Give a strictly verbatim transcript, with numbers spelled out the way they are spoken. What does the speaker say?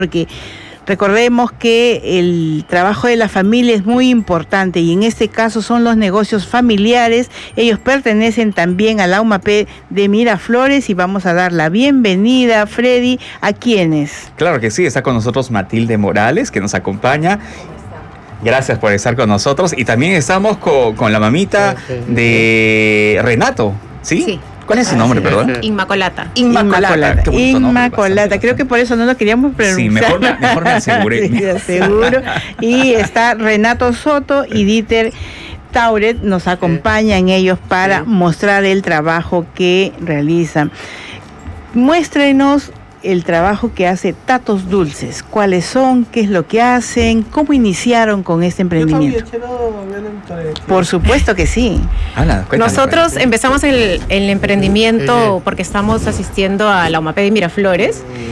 porque recordemos que el trabajo de la familia es muy importante y en este caso son los negocios familiares. Ellos pertenecen también a la UMAPE de Miraflores y vamos a dar la bienvenida, Freddy, ¿a quiénes? Claro que sí, está con nosotros Matilde Morales, que nos acompaña. Gracias por estar con nosotros. Y también estamos con, con la mamita de Renato, ¿sí? Sí. ¿Cuál es su nombre, perdón? Inmacolata. Inmacolata. Qué bonito nombre, Inmacolata. bastante, Creo que por eso no lo queríamos pronunciar. Sí, mejor, me- mejor me aseguré. Sí, aseguro. Y está Renato Soto y Dieter Tauret nos acompañan ellos para mostrar el trabajo que realizan. Muéstrenos el trabajo que hace Tatos Dulces. ¿Cuáles son? ¿Qué es lo que hacen? ¿Cómo iniciaron con este emprendimiento? Por supuesto que sí. Ala, cuéntame, Nosotros cuéntame. empezamos el, el emprendimiento porque estamos asistiendo a la UMAPE de Miraflores